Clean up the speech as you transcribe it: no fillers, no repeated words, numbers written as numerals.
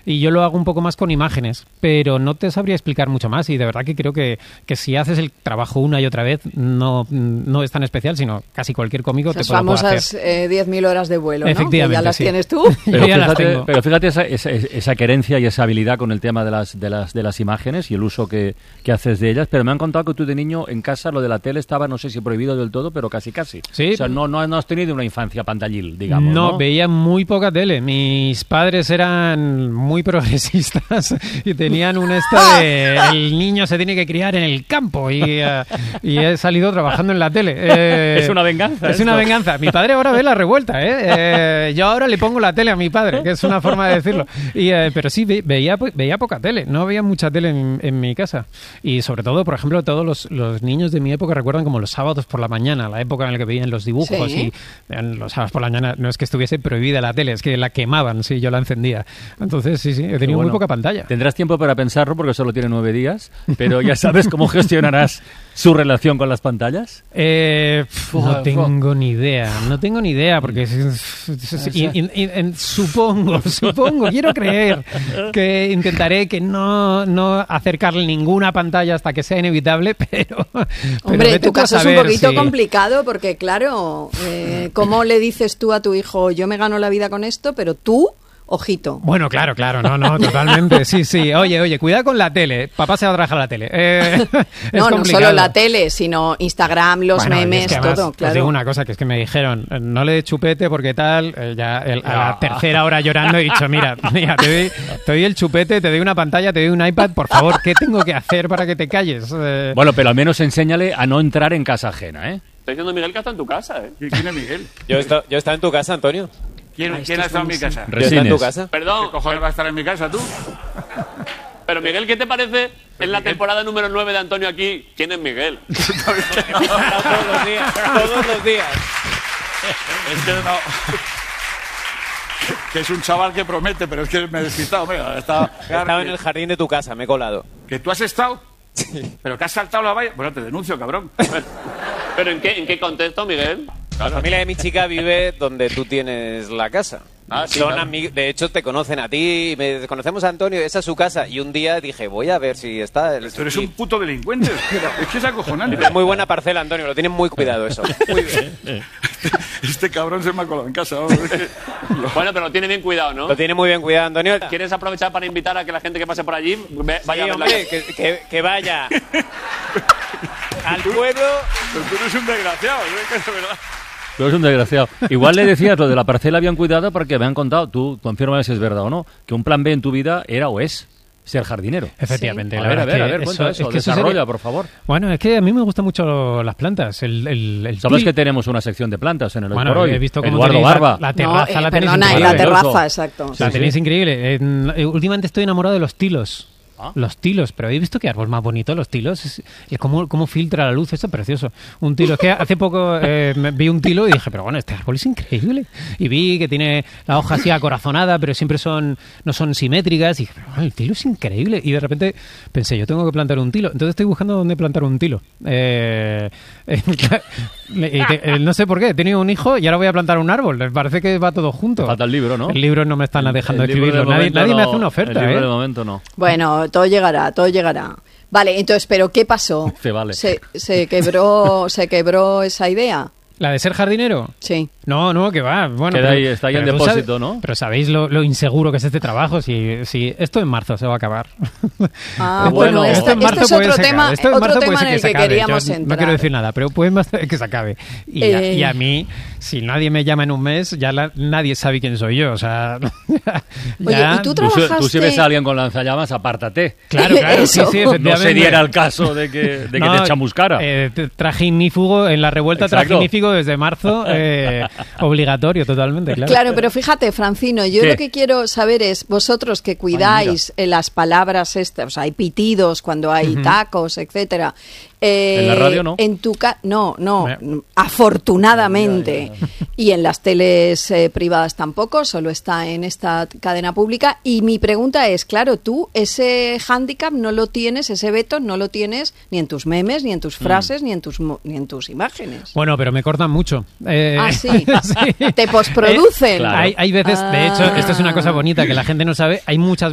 y yo lo hago un poco más con imágenes, pero no te sabría explicar mucho más y de verdad que creo que si haces el trabajo una y otra vez no es tan especial, sino casi cualquier cómico te puede famosas 10.000 horas de vuelo, ¿no? Efectivamente, que ya las tienes tú. Pero fíjate esa querencia y esa habilidad con el tema de las imágenes y el uso que haces de ellas, pero me han contado que tú de niño en casa lo de la tele estaba, no sé si prohibido del todo, pero casi. Sí. O sea, no has tenido una infancia pantallil, digamos, ¿no? No, veía muy poca tele. Mis padres eran muy progresistas y tenían el niño se tiene que criar en el campo y he salido trabajando en la tele. Es una venganza. Es una venganza. Mi padre ahora ve La Revuelta, yo ahora le pongo la tele a mi padre, que es una forma de decirlo. Pero sí, veía poca tele. No había mucha tele en mi casa. Y sobre todo, por ejemplo, todos los niños de mi época recuerdan como los sábados por la mañana, la época en la que veían los dibujos. Sí. Y los sábados por la mañana no es que estuviese prohibida la tele, es que la quemaban si yo la encendía. Entonces, sí, he tenido muy poca pantalla. Tendrás tiempo para pensarlo porque solo tiene 9 días, pero ya sabes cómo gestionarás su relación con las pantallas. No tengo ni idea, porque supongo, quiero creer que intentaré que no acercarle ninguna pantalla hasta que sea inevitable, pero hombre, tu caso es un poquito complicado porque, claro, ¿cómo le dices tú a tu hijo, yo me gano la vida con esto, pero tú... Ojito. Bueno, claro, no, totalmente, sí. Oye, cuidado con la tele. Papá se va a trabajar la tele. No solo la tele, sino Instagram, los memes, es que además, todo, claro. Os digo una cosa, que es que me dijeron, no le des chupete porque tal, a la tercera hora llorando he dicho, mira, te doy el chupete, te doy una pantalla, te doy un iPad, por favor, ¿qué tengo que hacer para que te calles? Bueno, pero al menos enséñale a no entrar en casa ajena, ¿eh? Está diciendo Miguel que está en tu casa, ¿eh? ¿Quién es Miguel? Yo he estado en tu casa, Antonio. ¿Quién ha estado en mi casa? Yo he estado en tu casa. Perdón. ¿Qué cojones va a estar en mi casa, tú? Pero Miguel, ¿qué te parece en la temporada número 9 de Antonio aquí? ¿Quién es Miguel? Todos los días. Es que no... Que es un chaval que promete, pero es que me he despistado. Mira, estaba en el jardín de tu casa, me he colado. ¿Que tú has estado? Sí. ¿Pero que has saltado la valla? Bueno, te denuncio, cabrón. ¿Pero en qué contexto, Miguel? La familia de mi chica vive donde tú tienes la casa. Sí, Son claro. amigos, de hecho te conocen a ti, conocemos a Antonio, esa es su casa. Y un día dije, voy a ver si está... Tú eres un puto delincuente, es que es acojonante. Es muy buena parcela, Antonio, lo tienen muy cuidado eso. Muy bien. Este cabrón se me ha colado en casa. Bueno, pero lo tiene bien cuidado, ¿no? Lo tiene muy bien cuidado, Antonio. ¿Quieres aprovechar para invitar a que la gente que pase por allí vaya Sí, a hombre, que vaya al pueblo? Pero tú eres un desgraciado, ¿no? Que es verdad. Pero es un desgraciado. Igual le decías lo de la parcela bien cuidada porque me han contado, tú confírmame si es verdad o no, que un plan B en tu vida era o es ser jardinero. Efectivamente. Sí. A ver, cuenta eso, es que desarrolla, sería... por favor. Bueno, es que a mí me gustan mucho las plantas. Sabes que tenemos una sección de plantas en el Hoy por Hoy. He visto cómo Eduardo Barba. La terraza la tenéis perdona, increíble. la terraza, exacto. La tenéis increíble. Últimamente estoy enamorado de los tilos. Los tilos, pero ¿habéis visto qué árbol más bonito? Los tilos, cómo filtra la luz, eso es precioso. Un tilo, es que hace poco vi un tilo y dije, pero bueno, este árbol es increíble. Y vi que tiene la hoja así acorazonada, pero siempre no son simétricas. Y dije, pero bueno, el tilo es increíble. Y de repente pensé, yo tengo que plantar un tilo. Entonces estoy buscando dónde plantar un tilo. No sé por qué, he tenido un hijo y ahora voy a plantar un árbol. Me parece que va todo junto. Falta el libro, ¿no? El libro no me están dejando escribirlo. Nadie me hace una oferta. El libro de momento no. Bueno, todo llegará. Vale, entonces, ¿pero qué pasó? Vale. ¿Se quebró esa idea? ¿La de ser jardinero? Sí. No, que va. Bueno, está ahí en depósito, ¿no? Pero sabéis lo inseguro que es este trabajo. Si esto en marzo se va a acabar. Bueno, esto en marzo es otro tema en el que queríamos entrar. No quiero decir nada, pero puede más que se acabe. Y a mí, si nadie me llama en un mes, ya nadie sabe quién soy yo. O sea, Oye, ¿y tú trabajaste? Tú si ves a alguien con lanzallamas, apártate. Claro, sí, efectivamente. No se diera el caso de que te chamuscara. Traje ignífugo en la revuelta, traje ignífugo desde marzo, obligatorio totalmente, claro. Claro, pero fíjate, Francino, yo lo que quiero saber es, vosotros que cuidáis las palabras estas, o sea, hay pitidos cuando hay tacos, etcétera. ¿En la radio no? En tu no, afortunadamente. Y en las teles privadas tampoco, solo está en esta cadena pública. Y mi pregunta es, claro, tú ese hándicap no lo tienes, ese veto no lo tienes ni en tus memes, ni en tus frases, ni en tus imágenes. Bueno, pero me cortan mucho. Sí. Te posproducen. Claro. Hay veces, de hecho, esto es una cosa bonita que la gente no sabe, hay muchas